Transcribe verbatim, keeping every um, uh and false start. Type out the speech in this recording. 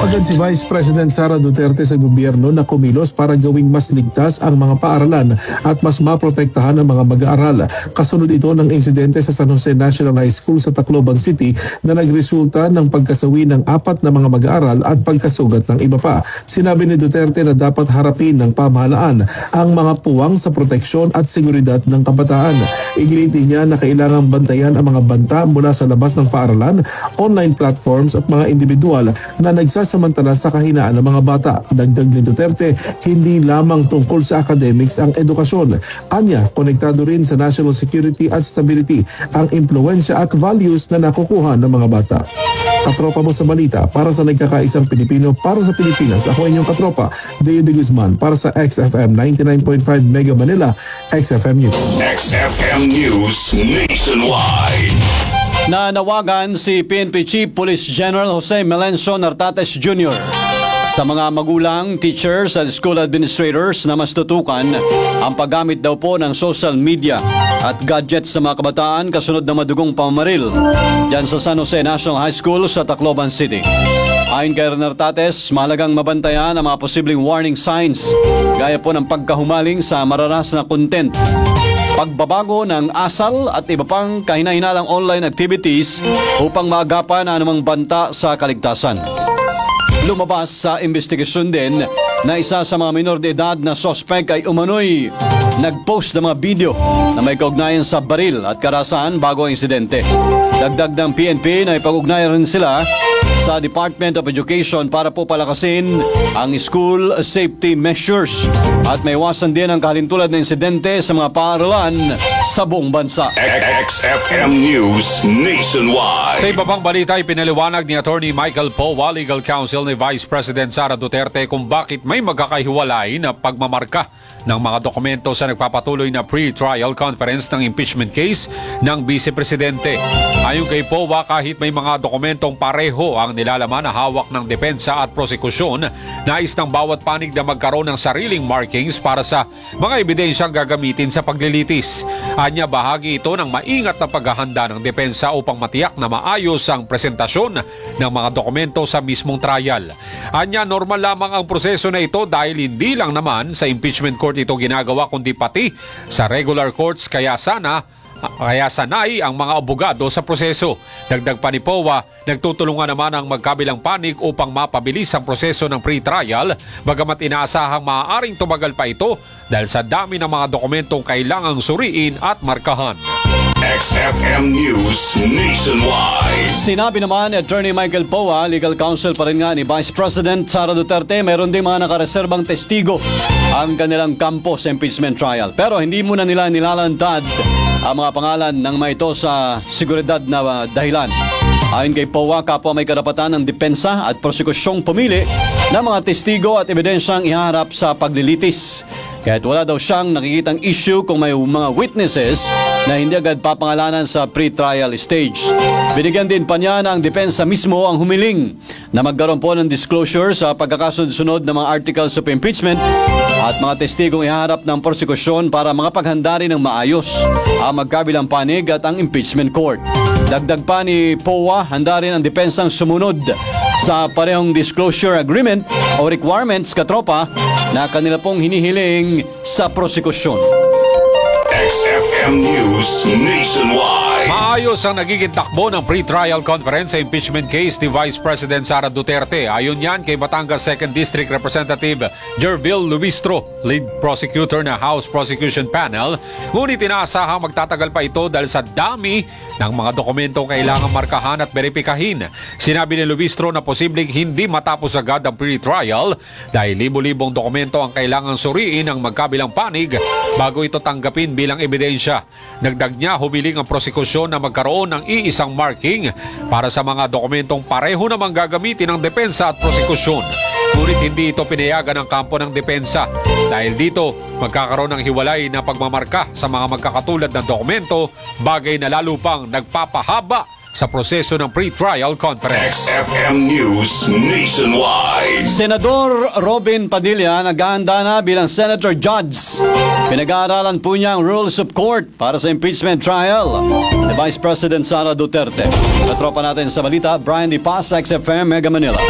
Agad si Vice President Sara Duterte sa gobyerno na kumilos para gawing mas ligtas ang mga paaralan at mas maprotektahan ang mga mag-aaral. Kasunod ito ng insidente sa San Jose National High School sa Tacloban City na nagresulta ng pagkasawi ng apat na mga mag-aaral at pagkasugat ng iba pa. Sinabi ni Duterte na dapat harapin ng pamahalaan ang mga puwang sa proteksyon at seguridad ng kabataan. Iginitin niya na kailangang bantayan ang mga banta mula sa labas ng paaralan, online platforms at mga individual na nagsasamantala sa kahinaan ng mga bata. Dagdag ni Duterte, hindi lamang tungkol sa academics ang edukasyon. Anya, konektado rin sa national security at stability ang impluensya at values na nakukuha ng mga bata. Katropa mo sa balita para sa nagkakaisang Pilipino para sa Pilipinas. Ako inyong katropa, Deo de Guzman para sa X F M ninety-nine point five Mega Manila, X F M News. X F M News Nationwide. Nanawagan si P N P Chief Police General Jose Melencio Nartates Junior sa mga magulang, teachers at school administrators na mas tutukan ang paggamit daw po ng social media at gadgets sa mga kabataan kasunod ng madugong pamamaril dyan sa San Jose National High School sa Tacloban City. Ayon kay Nartates, mahalagang mabantayan ang mga posibleng warning signs gaya po ng pagkahumaling sa mararas na content, pagbabago ng asal at iba pang kahina-hinalang online activities upang maagapan ang anumang banta sa kaligtasan. Lumabas sa investigasyon din na isa sa mga minor de edad na sospek ay umano'y nag-post ng mga video na may kaugnayan sa baril at karasan bago ang insidente. Dagdag ng P N P na ipag-ugnayan rin sila sa Department of Education para po palakasin ang school safety measures at may iwasan din ang kahalintulad na insidente sa mga paaralan sa buong bansa. X F M News Nationwide. Sa iba pang balita, ipinaliwanag ni Attorney Michael Powa, Legal Counsel ni Vice President Sara Duterte kung bakit may magkakahiwalay na pagmamarka ng mga dokumento sa nagpapatuloy na pre-trial conference ng impeachment case ng Vice Presidente. Ayon kay Powa, kahit may mga dokumentong pareho ang nilalaman na hawak ng depensa at prosekusyon, nais ng bawat panig na magkaroon ng sariling markings para sa mga ebidensyang gagamitin sa paglilitis. Anya, bahagi ito ng maingat na paghahanda ng depensa upang matiyak na maayos ang presentasyon ng mga dokumento sa mismong trial. Anya, normal lamang ang proseso na ito dahil hindi lang naman sa impeachment court ito ginagawa kundi pati sa regular courts, kaya sana Kaya sanay ang mga abogado sa proseso. Dagdag pa ni Powa, nagtutulungan naman ang magkabilang panig upang mapabilis ang proseso ng pre-trial, bagamat inaasahang maaaring tumagal pa ito dahil sa dami ng mga dokumentong kailangang suriin at markahan. X F M News Nationwide. Sinabi naman ni Attorney Michael Powa, Legal Counsel pa rin nga ni Vice President Sara Duterte, mayroon din mga nakareserbang testigo ang kanilang kampo sa impeachment trial. Pero hindi muna nila nilalantad ang mga pangalan ng mga ito sa seguridad na dahilan. Ayon kay Powa, kapwa may karapatan ng depensa at prosekusyong pumili ng mga testigo at ebidensyang iharap sa paglilitis. Kahit wala daw siyang nakikitang issue kung may mga witnesses na hindi agad papangalanan sa pre-trial stage. Binigyan din pa niya na ang depensa mismo ang humiling na magkaroon po ng disclosure sa pagkakasunod-sunod ng mga articles of impeachment at mga testigong iharap ng prosekusyon para mga paghanda rin ng maayos ang magkabilang panig at ang impeachment court. Dagdag pa ni Powa, handa rin ang depensang sumunod sa parehong disclosure agreement o requirements, katropa, na kanila pong hinihiling sa prosekusyon. X F M News Nationwide. Maayos ang nagiging takbo ng pre-trial conference sa impeachment case ni Vice President Sara Duterte. Ayon yan kay Batangas second District Representative Jervil Luistro, lead prosecutor na House Prosecution Panel. Ngunit inaasahang magtatagal pa ito dahil sa dami ng mga dokumentong kailangang markahan at beripikahin. Sinabi ni Luistro na posibleng hindi matapos agad ang pre-trial dahil libo-libong dokumento ang kailangang suriin ng magkabilang panig bago ito tanggapin bilang ebidensya. Dagdag niya, humiling ang prosekusyon na magkaroon ng iisang marking para sa mga dokumentong pareho namang gagamitin ng depensa at prosekusyon. Ngunit hindi ito pinayagan ng kampo ng depensa. Dahil dito, magkakaroon ng hiwalay na pagmamarka sa mga magkakatulad ng dokumento, bagay na lalo pang nagpapahaba sa proseso ng pre-trial conference. X F M News Nationwide. Senador Robin Padilla naghahanda na bilang Senator Judge. Pinag-aaralan po niya ang rules of court para sa impeachment trial ni Vice President Sara Duterte. Katropa natin sa balita, Brian Di Paz, X F M Mega Manila.